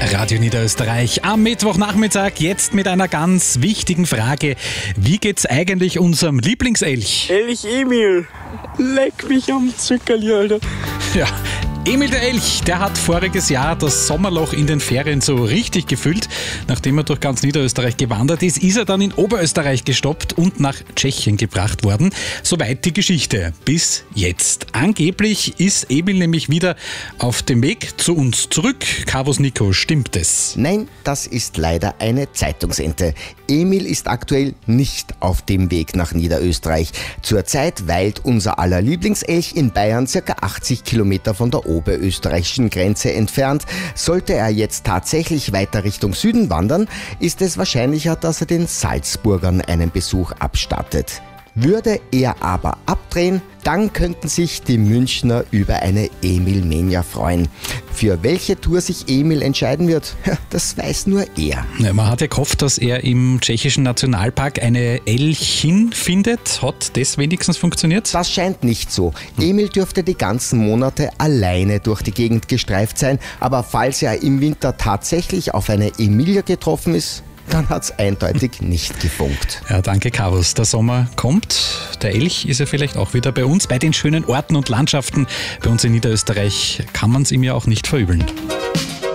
Radio Niederösterreich am Mittwochnachmittag, jetzt mit einer ganz wichtigen Frage. Wie geht's eigentlich unserem Lieblingselch? Elch Emil, leck mich am Zückerli, Alter. Ja, Emil der Elch, der hat voriges Jahr das Sommerloch in den Ferien so richtig gefüllt. Nachdem er durch ganz Niederösterreich gewandert ist, ist er dann in Oberösterreich gestoppt und nach Tschechien gebracht worden. Soweit die Geschichte bis jetzt. Angeblich ist Emil nämlich wieder auf dem Weg zu uns zurück. Carvus Nico, stimmt es? Nein, das ist leider eine Zeitungsente. Emil ist aktuell nicht auf dem Weg nach Niederösterreich. Zurzeit weilt unser aller Lieblingselch in Bayern ca. 80 Kilometer von der oberösterreichischen Grenze entfernt. Sollte er jetzt tatsächlich weiter Richtung Süden wandern, ist es wahrscheinlicher, dass er den Salzburgern einen Besuch abstattet. Würde er aber abdrehen, dann könnten sich die Münchner über eine Emil-Mania freuen. Für welche Tour sich Emil entscheiden wird, das weiß nur er. Ja, man hat ja gehofft, dass er im tschechischen Nationalpark eine Elchin findet. Hat das wenigstens funktioniert? Das scheint nicht so. Emil dürfte die ganzen Monate alleine durch die Gegend gestreift sein, aber falls er im Winter tatsächlich auf eine Emilia getroffen ist, dann hat's eindeutig nicht gefunkt. Ja, danke Carvus. Der Sommer kommt. Der Elch ist ja vielleicht auch wieder bei uns. Bei den schönen Orten und Landschaften bei uns in Niederösterreich kann man es ihm ja auch nicht verübeln.